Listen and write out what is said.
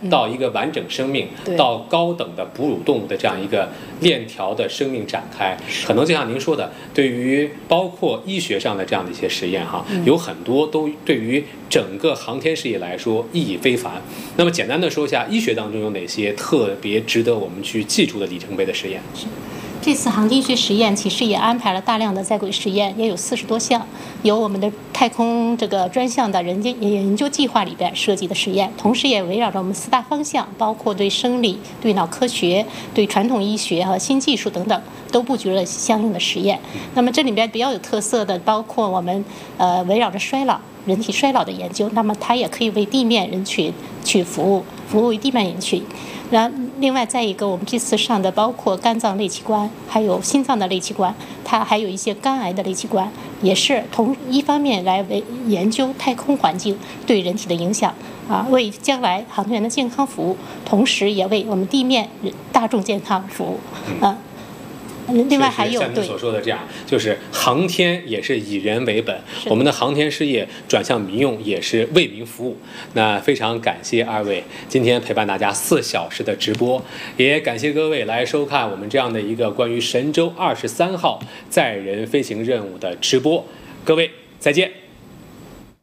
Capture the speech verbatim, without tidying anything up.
到一个完整生命， 嗯、 到高等的哺乳动物的这样一个链条的生命展开。可能就像您说的，对于包括医学上的这样的一些实验哈， 嗯、 有很多都对于整个航天事业来说意义非凡。那么简单的说一下，医学当中有哪些特别值得我们去记住的里程碑的实验？ 是这次航天学实验其实也安排了大量的在轨实验，也有四十多项，有我们的太空这个专项的人家研究计划里边设计的实验，同时也围绕着我们四大方向，包括对生理、对脑科学、对传统医学和新技术等等，都布局了相应的实验。那么这里边比较有特色的，包括我们呃围绕着衰老、人体衰老的研究，那么它也可以为地面人群去服务，服务于地面人群。然后，另外再一个，我们这次上的包括肝脏类器官，还有心脏的类器官，它还有一些肝癌的类器官，也是同一方面来为研究太空环境对人体的影响啊，为将来航天员的健康服务，同时也为我们地面大众健康服务啊。另外还有像您所说的这样，就是航天也是以人为本，我们的航天事业转向民用也是为民服务。那非常感谢二位今天陪伴大家四小时的直播，也感谢各位来收看我们这样的一个关于神舟二十三号载人飞行任务的直播。各位再见。